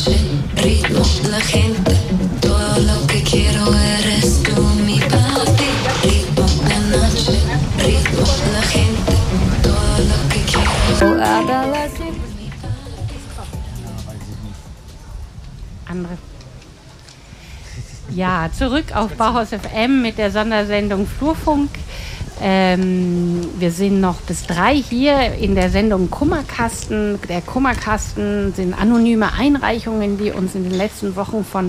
noche, ritmo, la gente, todo lo que quiero eres tú, mi papi. Ritmo, la noche, ritmo, la gente, todo lo que quiero. Andere. Ja, zurück auf Bauhaus FM mit der Sondersendung Flurfunk. Wir sind noch bis 3 hier in der Sendung Kummerkasten. Der Kummerkasten sind anonyme Einreichungen, die uns in den letzten Wochen von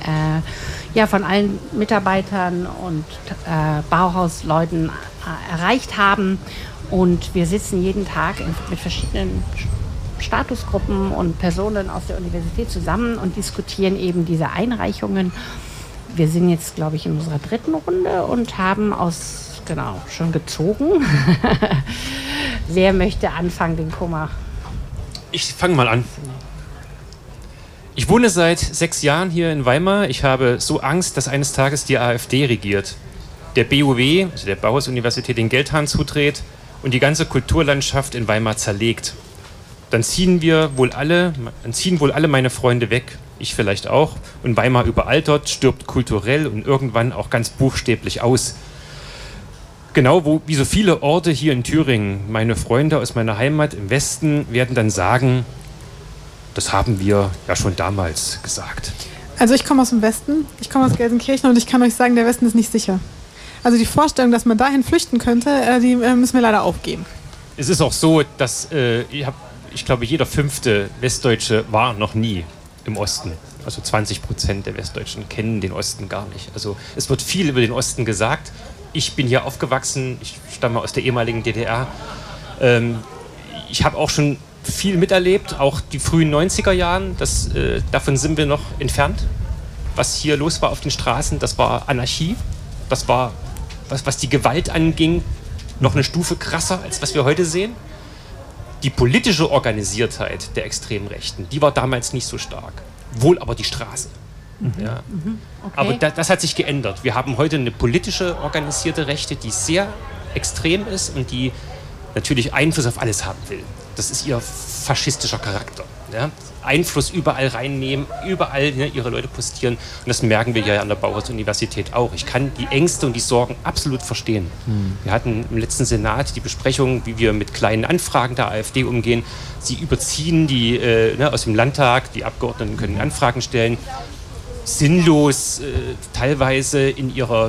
allen Mitarbeitern und Bauhausleuten erreicht haben. Und wir sitzen jeden Tag mit verschiedenen Statusgruppen und Personen aus der Universität zusammen und diskutieren eben diese Einreichungen. Wir sind jetzt, glaube ich, in unserer 3. Runde und haben schon gezogen. Wer möchte anfangen, den Kummer? Ich fange mal an. Ich wohne seit 6 Jahren hier in Weimar. Ich habe so Angst, dass eines Tages die AfD regiert. Der BUW, also der Bauhaus-Universität, den Geldhahn zudreht und die ganze Kulturlandschaft in Weimar zerlegt. Dann ziehen wohl alle meine Freunde weg. Ich vielleicht auch. Und Weimar überaltert, stirbt kulturell und irgendwann auch ganz buchstäblich aus. Genau wie so viele Orte hier in Thüringen. Meine Freunde aus meiner Heimat im Westen werden dann sagen, das haben wir ja schon damals gesagt. Also ich komme aus dem Westen, ich komme aus Gelsenkirchen und ich kann euch sagen, der Westen ist nicht sicher. Also die Vorstellung, dass man dahin flüchten könnte, die müssen wir leider aufgeben. Es ist auch so, dass ich glaube, jeder 5. Westdeutsche war noch nie im Osten. Also 20% der Westdeutschen kennen den Osten gar nicht. Also es wird viel über den Osten gesagt. Ich bin hier aufgewachsen, ich stamme aus der ehemaligen DDR. Ich habe auch schon viel miterlebt, auch die frühen 90er Jahren. Davon sind wir noch entfernt. Was hier los war auf den Straßen, das war Anarchie. Das war, was die Gewalt anging, noch eine Stufe krasser, als was wir heute sehen. Die politische Organisiertheit der extremen Rechten, die war damals nicht so stark. Wohl aber die Straße. Ja. Okay. Aber das hat sich geändert. Wir haben heute eine politische organisierte Rechte, die sehr extrem ist und die natürlich Einfluss auf alles haben will. Das ist ihr faschistischer Charakter. Ja? Einfluss überall reinnehmen, überall ihre Leute postieren. Und das merken wir ja an der Bauhaus-Universität auch. Ich kann die Ängste und die Sorgen absolut verstehen. Wir hatten im letzten Senat die Besprechung, wie wir mit kleinen Anfragen der AfD umgehen. Sie überziehen die aus dem Landtag, die Abgeordneten können Anfragen stellen. Sinnlos, teilweise in ihrem,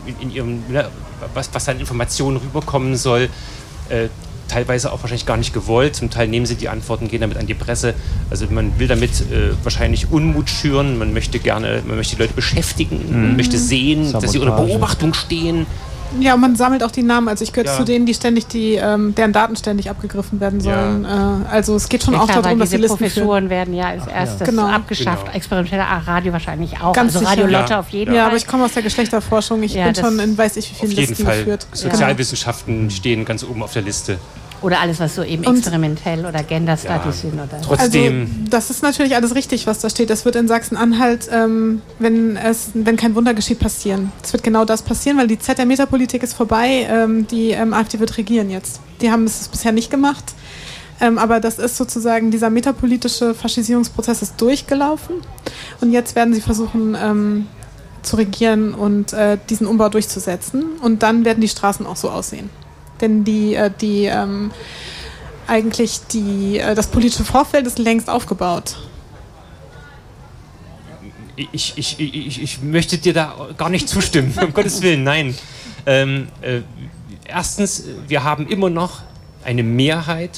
was an Informationen rüberkommen soll, teilweise auch wahrscheinlich gar nicht gewollt. Zum Teil nehmen sie die Antworten, gehen damit an die Presse. Also man will damit wahrscheinlich Unmut schüren. Man möchte die Leute beschäftigen. Man möchte sehen, Sabotage, dass sie unter Beobachtung stehen. Ja, und man sammelt auch die Namen. Also ich gehöre zu denen, die ständig deren Daten ständig abgegriffen werden sollen. Ja. Also es geht schon auch darum, dass die Listen Professuren werden ja als erstes abgeschafft. Genau. Experimentelle Radio wahrscheinlich auch. Ganz also Radio Lotte auf jeden Fall. Ja, aber ich komme aus der Geschlechterforschung. Ich bin schon in weiß ich wie vielen Listen geführt. Sozialwissenschaften stehen ganz oben auf der Liste. Oder alles, was so eben experimentell oder Gender Studies sind. Oder trotzdem. Also, das ist natürlich alles richtig, was da steht. Das wird in Sachsen-Anhalt, wenn kein Wunder geschieht, passieren. Es wird genau das passieren, weil die Zeit der Metapolitik ist vorbei. Die AfD wird regieren jetzt. Die haben es bisher nicht gemacht. Aber das ist sozusagen, dieser metapolitische Faschisierungsprozess ist durchgelaufen. Und jetzt werden sie versuchen zu regieren und diesen Umbau durchzusetzen. Und dann werden die Straßen auch so aussehen. Denn das politische Vorfeld ist längst aufgebaut. Ich möchte dir da gar nicht zustimmen, um Gottes Willen, nein. Erstens, wir haben immer noch eine Mehrheit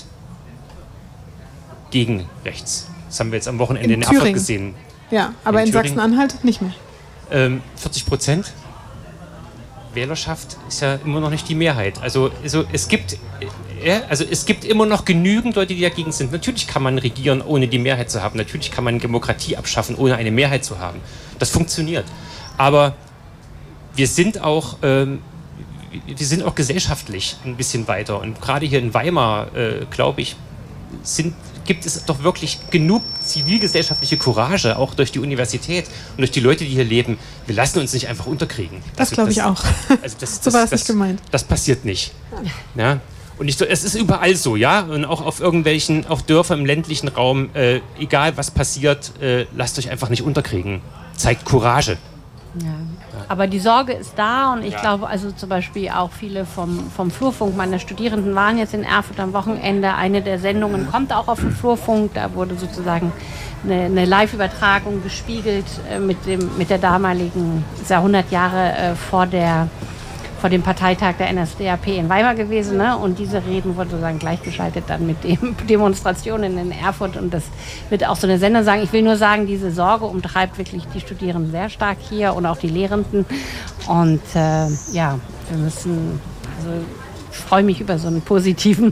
gegen rechts. Das haben wir jetzt am Wochenende in Erfurt gesehen. Ja, aber in Sachsen-Anhalt nicht mehr. 40% Wählerschaft ist ja immer noch nicht die Mehrheit. Also es gibt immer noch genügend Leute, die dagegen sind. Natürlich kann man regieren, ohne die Mehrheit zu haben. Natürlich kann man Demokratie abschaffen, ohne eine Mehrheit zu haben. Das funktioniert. Aber wir sind auch gesellschaftlich ein bisschen weiter. Und gerade hier in Weimar, glaube ich, gibt es doch wirklich genug zivilgesellschaftliche Courage, auch durch die Universität und durch die Leute, die hier leben. Wir lassen uns nicht einfach unterkriegen. Das glaube ich auch. Also so war das nicht gemeint. Das passiert nicht. Ja? Und es ist überall so, ja, und auch auf irgendwelchen, auch Dörfer im ländlichen Raum, egal was passiert, lasst euch einfach nicht unterkriegen. Zeigt Courage. Ja. Aber die Sorge ist da und ich glaube, also zum Beispiel auch viele vom Flurfunk, meine Studierenden waren jetzt in Erfurt am Wochenende. Eine der Sendungen kommt auch auf den Flurfunk, da wurde sozusagen eine Live-Übertragung gespiegelt mit der damaligen, ist ja 100 Jahre vor dem Parteitag der NSDAP in Weimar gewesen, ne? Und diese Reden wurden sozusagen gleichgeschaltet dann mit den Demonstrationen in Erfurt und das wird auch so eine Sendung sagen. Ich will nur sagen, diese Sorge umtreibt wirklich die Studierenden sehr stark hier und auch die Lehrenden und wir müssen, also ich freue mich über so eine positive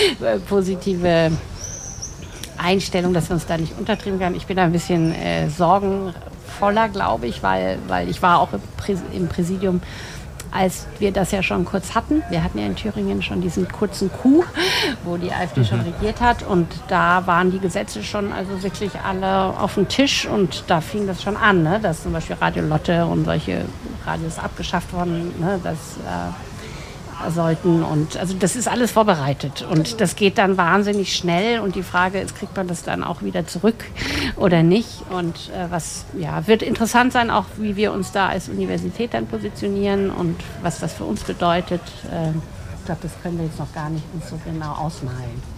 Einstellung, dass wir uns da nicht untertrieben können. Ich bin da ein bisschen sorgenvoller, glaube ich, weil ich war auch im Präsidium, als wir das ja schon kurz hatten. Wir hatten ja in Thüringen schon diesen kurzen Coup, wo die AfD schon regiert hat und da waren die Gesetze schon also wirklich alle auf dem Tisch und da fing das schon an, ne? Dass zum Beispiel Radio Lotte und solche Radios abgeschafft wurden, ne? Das sollten und also das ist alles vorbereitet und das geht dann wahnsinnig schnell und die Frage ist, kriegt man das dann auch wieder zurück oder nicht und wird interessant sein, auch wie wir uns da als Universität dann positionieren und was das für uns bedeutet. Ich glaube, das können wir jetzt noch gar nicht uns so genau ausmalen.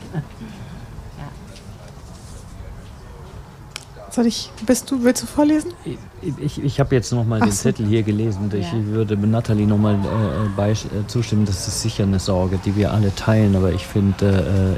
Willst du vorlesen? Ich habe jetzt nochmal den Zettel hier gelesen und ich würde Nathalie nochmal zustimmen, das ist sicher eine Sorge, die wir alle teilen, aber ich finde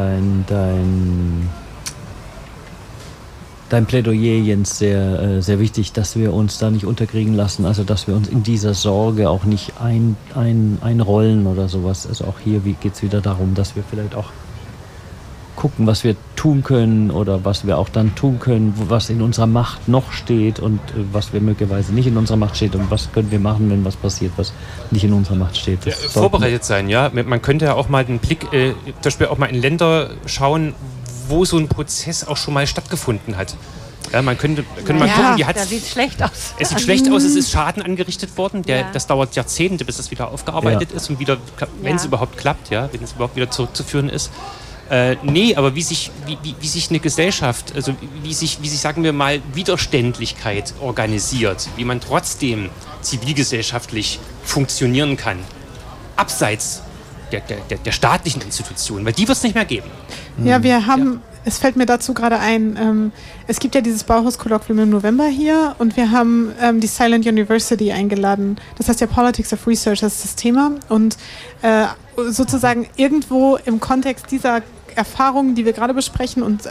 dein Plädoyer, Jens, sehr, sehr wichtig, dass wir uns da nicht unterkriegen lassen, also dass wir uns in dieser Sorge auch nicht einrollen oder sowas. Also auch hier geht es wieder darum, dass wir vielleicht auch gucken, was wir tun können oder was wir auch dann tun können, was in unserer Macht noch steht und was wir möglicherweise nicht in unserer Macht steht und was können wir machen, wenn was passiert, was nicht in unserer Macht steht. Vorbereitet sein, ja. Man könnte ja auch mal den Blick, zum Beispiel auch mal in Länder schauen, wo so ein Prozess auch schon mal stattgefunden hat. Ja, man könnte mal gucken, wie da sieht es schlecht aus. Es sieht schlecht aus, es ist Schaden angerichtet worden. Das dauert Jahrzehnte, bis das wieder aufgearbeitet ist und wieder, wenn es überhaupt klappt, wenn es überhaupt wieder zurückzuführen ist. Aber wie sich eine Gesellschaft, also wie sich, sagen wir mal, Widerständlichkeit organisiert, wie man trotzdem zivilgesellschaftlich funktionieren kann, abseits der staatlichen Institutionen, weil die wird es nicht mehr geben. Ja, wir haben, es fällt mir dazu gerade ein, es gibt ja dieses Bauhaus-Kolloquium im November hier und wir haben die Silent University eingeladen. Das heißt ja Politics of Research, das ist das Thema und sozusagen irgendwo im Kontext dieser Erfahrungen, die wir gerade besprechen und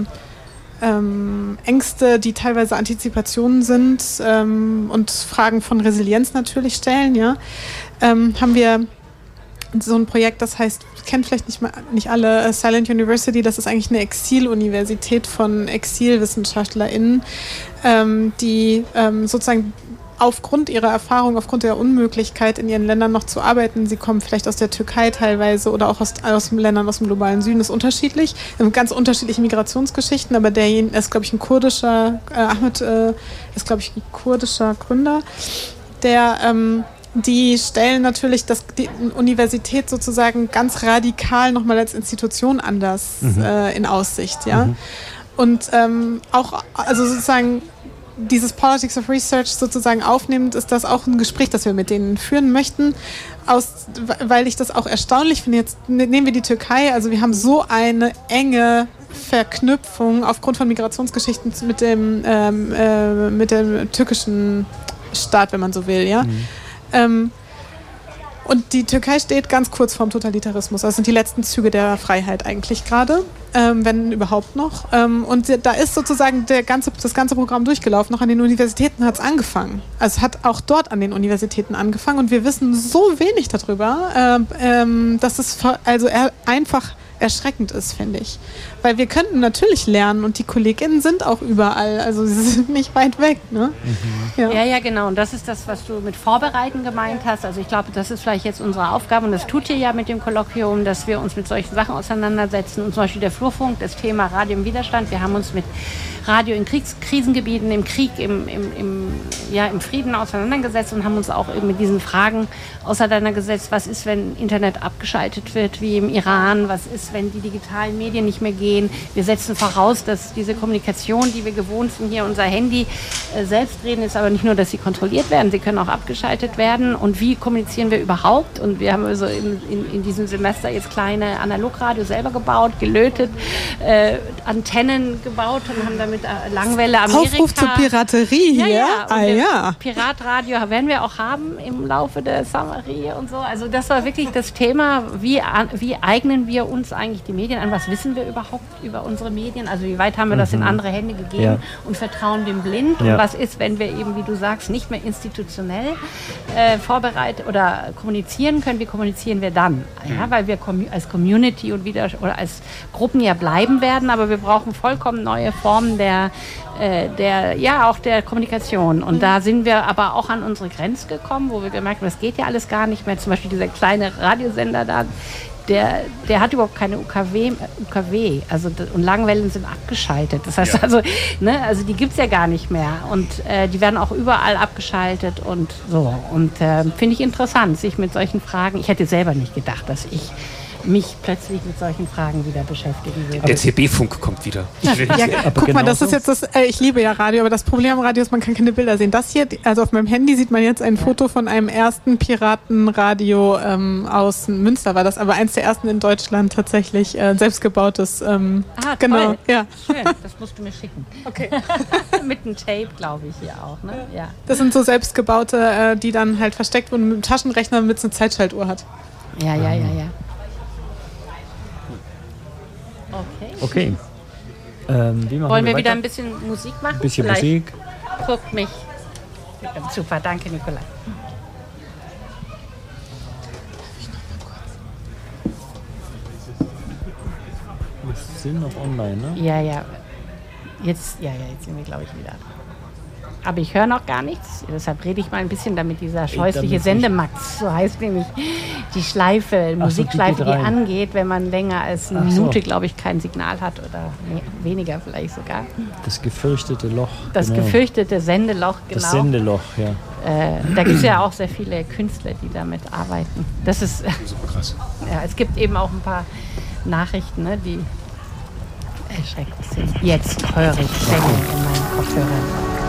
Ängste, die teilweise Antizipationen sind und Fragen von Resilienz natürlich stellen, haben wir so ein Projekt, das heißt, kennen vielleicht nicht alle, Silent University, das ist eigentlich eine Exiluniversität von ExilwissenschaftlerInnen, die sozusagen aufgrund ihrer Erfahrung, aufgrund der Unmöglichkeit in ihren Ländern noch zu arbeiten, sie kommen vielleicht aus der Türkei teilweise oder auch aus Ländern aus dem globalen Süden, ist unterschiedlich, ganz unterschiedliche Migrationsgeschichten, aber derjenige ist, glaube ich, ein kurdischer, Ahmed ist, glaube ich, ein kurdischer Gründer, die stellen natürlich die Universität sozusagen ganz radikal nochmal als Institution anders in Aussicht, und auch, also sozusagen dieses Politics of Research sozusagen aufnehmend, ist das auch ein Gespräch, das wir mit denen führen möchten, weil ich das auch erstaunlich finde. Jetzt nehmen wir die Türkei, also wir haben so eine enge Verknüpfung aufgrund von Migrationsgeschichten mit dem türkischen Staat, wenn man so will, und die Türkei steht ganz kurz vorm Totalitarismus. Das sind die letzten Züge der Freiheit eigentlich gerade, wenn überhaupt noch. Und da ist sozusagen das ganze Programm durchgelaufen. Noch an den Universitäten hat es angefangen. Also es hat auch dort an den Universitäten angefangen. Und wir wissen so wenig darüber, dass es einfach erschreckend ist, finde ich. Weil wir könnten natürlich lernen und die KollegInnen sind auch überall, also sie sind nicht weit weg. Ne? Ja, genau. Und das ist das, was du mit Vorbereiten gemeint hast. Also ich glaube, das ist vielleicht jetzt unsere Aufgabe und das tut ihr ja mit dem Kolloquium, dass wir uns mit solchen Sachen auseinandersetzen. Und zum Beispiel der Flurfunk, das Thema Radio im Widerstand. Wir haben uns mit Radio in Krisengebieten, im Krieg, im Frieden auseinandergesetzt und haben uns auch mit diesen Fragen auseinandergesetzt. Was ist, wenn Internet abgeschaltet wird, wie im Iran? Was ist, wenn die digitalen Medien nicht mehr gehen? Wir setzen voraus, dass diese Kommunikation, die wir gewohnt sind, hier unser Handy selbst reden, ist aber nicht nur, dass sie kontrolliert werden, sie können auch abgeschaltet werden. Und wie kommunizieren wir überhaupt? Und wir haben also in diesem Semester jetzt kleine Analogradios selber gebaut, gelötet, Antennen gebaut und haben damit Langwelle Amerika. Aufruf zur Piraterie hier. Ja. Piratradio werden wir auch haben im Laufe der Summerie und so. Also das war wirklich das Thema, wie eignen wir uns eigentlich die Medien an? Was wissen wir überhaupt über unsere Medien? Also wie weit haben wir das in andere Hände gegeben und vertrauen dem blind? Und was ist, wenn wir eben, wie du sagst, nicht mehr institutionell vorbereitet oder kommunizieren können? Wie kommunizieren wir dann? Ja, weil wir als Community oder als Gruppen ja bleiben werden, aber wir brauchen vollkommen neue Formen der Kommunikation. Und da sind wir aber auch an unsere Grenze gekommen, wo wir gemerkt haben, das geht ja alles gar nicht mehr. Zum Beispiel dieser kleine Radiosender da, der hat überhaupt keine UKW, und Langwellen sind abgeschaltet. Das heißt also die gibt es ja gar nicht mehr. Und die werden auch überall abgeschaltet und so. Und finde ich interessant, sich mit solchen Fragen, ich hätte selber nicht gedacht, dass ich mich plötzlich mit solchen Fragen wieder beschäftigen würde. Der CB-Funk kommt wieder. Guck mal, das ist jetzt das, ich liebe ja Radio, aber das Problem am Radio ist, man kann keine Bilder sehen. Das hier, also auf meinem Handy sieht man jetzt ein Foto von einem ersten Piratenradio aus Münster, war das, aber eins der ersten in Deutschland tatsächlich, selbstgebautes. Genau, toll. Ja. Schön, das musst du mir schicken. Okay. Mit einem Tape, glaube ich, hier auch. Ne? Ja. Das sind so selbstgebaute, die dann halt versteckt wurden mit einem Taschenrechner, damit es eine Zeitschaltuhr hat. Ja. Okay. Wollen wir wieder ein bisschen Musik machen? Ein bisschen Vielleicht Musik. Guckt mich. Super, danke Nikolai. Wir sind noch online, ne? Ja. Jetzt sind wir, glaube ich, wieder. Aber ich höre noch gar nichts. Deshalb rede ich mal ein bisschen, damit dieser scheußliche Sendemax, so heißt nämlich die Schleife, Musikschleife, die angeht, wenn man länger als eine Minute, glaube ich, kein Signal hat oder weniger vielleicht sogar. Das gefürchtete Loch. Das gefürchtete Sendeloch, genau. Das Sendeloch, ja. Da gibt es ja auch sehr viele Künstler, die damit arbeiten. Das ist super krass. Ja, es gibt eben auch ein paar Nachrichten, die erschreckend sind. Jetzt höre ich Schellen in meinen Kopfhörern.